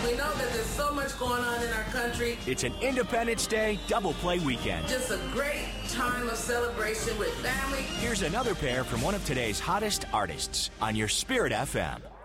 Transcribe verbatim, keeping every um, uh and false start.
We know that there's so much going on in our country. It's an Independence Day double play weekend. Just a great time of celebration with family. Here's another pair from one of today's hottest artists on your Spirit F M.